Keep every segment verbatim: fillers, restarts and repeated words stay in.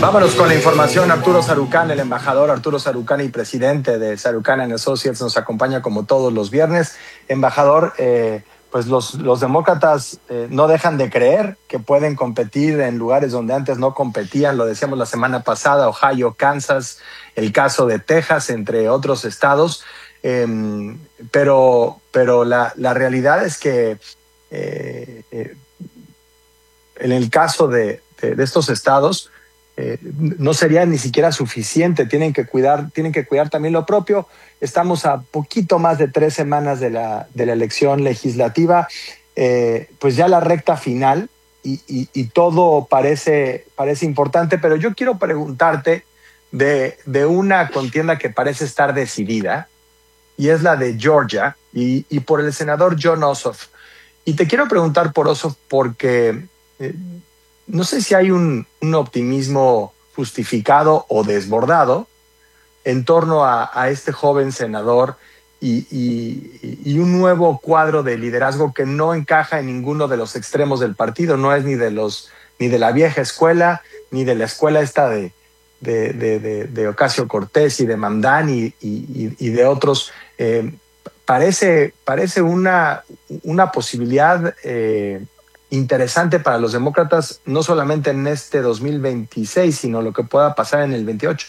Vámonos con la información. Arturo Sarucán, el embajador Arturo Sarucán y presidente de Sarucán and Associates, nos acompaña como todos los viernes. Embajador, eh, pues los, los demócratas eh, no dejan de creer que pueden competir en lugares donde antes no competían. Lo decíamos la semana pasada, Ohio, Kansas, el caso de Texas, entre otros estados. Eh, pero pero la, la realidad es que eh, eh, en el caso de, de, de estos estados, Eh, no sería ni siquiera suficiente. Tienen que cuidar, tienen que cuidar también lo propio. Estamos a poquito más de tres semanas de la, de la elección legislativa, eh, pues ya la recta final y, y, y todo parece, parece importante, pero yo quiero preguntarte de, de una contienda que parece estar decidida, y es la de Georgia y, y por el senador Jon Ossoff. Y te quiero preguntar por Ossoff porque eh, no sé si hay un, un optimismo justificado o desbordado en torno a, a este joven senador y, y, y un nuevo cuadro de liderazgo que no encaja en ninguno de los extremos del partido. No es ni de los ni de la vieja escuela, ni de la escuela esta de, de, de, de, de Ocasio-Cortez y de Mamdani y, y, y de otros. Eh, parece, parece una, una posibilidad eh, interesante para los demócratas, no solamente en este dos mil veintiséis, sino lo que pueda pasar en el veintiocho.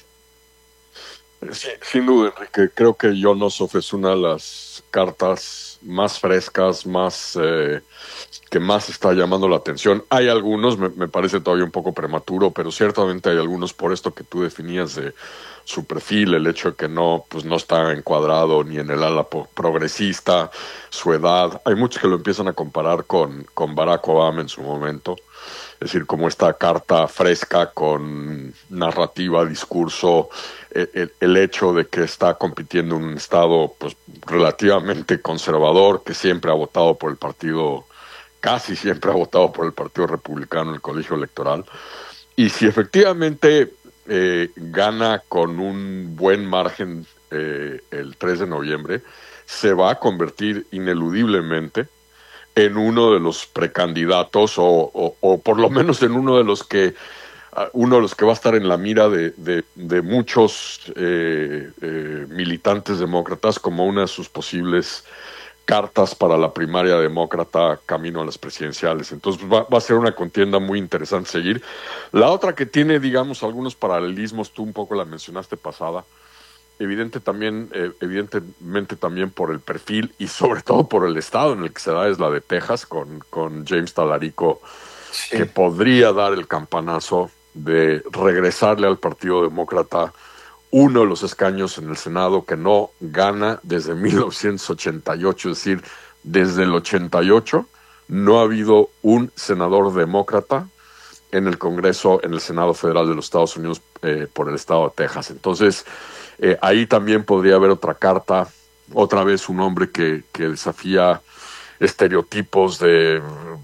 Sí, sin duda, Enrique. Creo que Jon Ossoff es una de las cartas más frescas, más eh, que más está llamando la atención. Hay algunos, me, me parece todavía un poco prematuro, pero ciertamente hay algunos por esto que tú definías de su perfil, el hecho de que no, pues no está encuadrado ni en el ala progresista, su edad. Hay muchos que lo empiezan a comparar con, con Barack Obama en su momento. Es decir, como esta carta fresca con narrativa, discurso, el, el hecho de que está compitiendo en un estado pues relativamente conservador, que siempre ha votado por el partido, casi siempre ha votado por el Partido Republicano en el colegio electoral. Y si efectivamente eh, gana con un buen margen eh, el tres de noviembre, se va a convertir ineludiblemente en uno de los precandidatos o, o, o por lo menos en uno de los que uh, uno de los que va a estar en la mira de, de, de muchos eh, eh, militantes demócratas como una de sus posibles cartas para la primaria demócrata camino a las presidenciales. Entonces va, va a ser una contienda muy interesante seguir. La otra que tiene, digamos, algunos paralelismos, tú un poco la mencionaste pasada, Evidente también, eh, evidentemente también por el perfil y sobre todo por el estado en el que se da, es la de Texas, con, con James Talarico, sí, que podría dar el campanazo de regresarle al Partido Demócrata uno de los escaños en el Senado que no gana desde mil novecientos ochenta y ocho, es decir, desde el ochenta y ocho no ha habido un senador demócrata en el Congreso, en el Senado Federal de los Estados Unidos eh, por el estado de Texas. Entonces, Eh, ahí también podría haber otra carta, otra vez un hombre que, que desafía estereotipos de,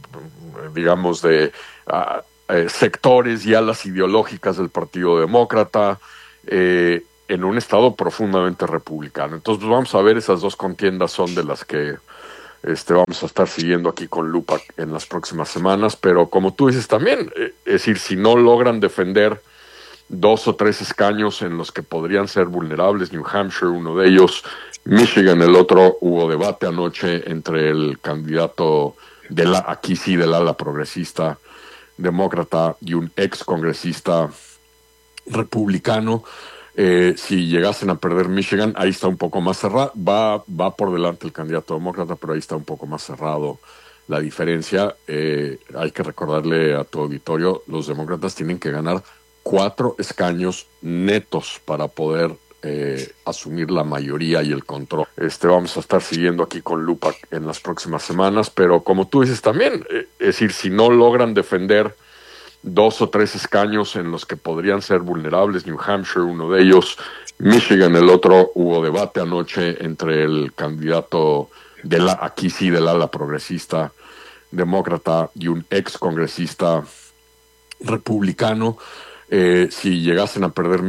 digamos, de uh, eh, sectores y alas ideológicas del Partido Demócrata, eh, en un estado profundamente republicano. Entonces, pues vamos a ver, esas dos contiendas son de las que este, vamos a estar siguiendo aquí con lupa en las próximas semanas, pero como tú dices también, eh, es decir, si no logran defender dos o tres escaños en los que podrían ser vulnerables, New Hampshire, uno de ellos, Michigan, el otro, hubo debate anoche entre el candidato de la, aquí sí, del ala progresista demócrata y un ex congresista republicano. Eh, si llegasen a perder Michigan, ahí está un poco más cerrado, va, va por delante el candidato demócrata, pero ahí está un poco más cerrado la diferencia. Eh, hay que recordarle a tu auditorio, los demócratas tienen que ganar cuatro escaños netos para poder eh, asumir la mayoría y el control. Este, vamos a estar siguiendo aquí con lupa en las próximas semanas, pero como tú dices también, eh, es decir, si no logran defender dos o tres escaños en los que podrían ser vulnerables, New Hampshire, uno de ellos, Michigan, el otro, hubo debate anoche entre el candidato de la, aquí sí, del ala progresista demócrata y un ex congresista republicano. Eh, si llegasen a perder